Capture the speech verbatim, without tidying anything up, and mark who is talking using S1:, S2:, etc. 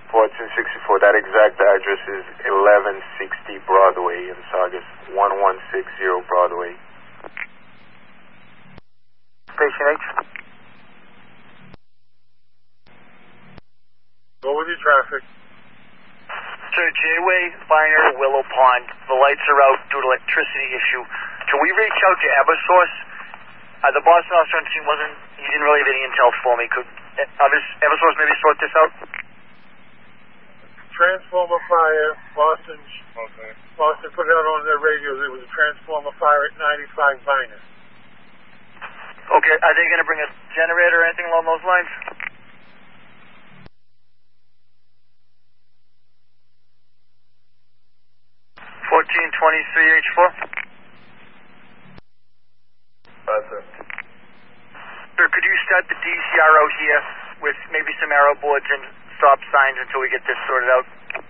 S1: fourteen sixty-four. That exact address is eleven sixty Broadway in Saugus. one one six zero Broadway.
S2: Station H.
S3: Go with your traffic.
S2: Sir, J-Way, Viner, Willow Pond. The lights are out due to electricity issue. Can we reach out to Eversource? Uh, the Boston officer on scene wasn't, he didn't really have any intel for me. Could uh, Eversource maybe sort this out?
S3: Transformer fire, Boston, okay. Boston put it out on their radios. It was a transformer fire at ninety-five Viner.
S2: Okay, are they going to bring a generator or anything along those lines? fourteen twenty-three H four.
S1: Yes, sir.
S2: Sir, could you start the D C R out here with maybe some arrow boards and stop signs until we get this sorted out?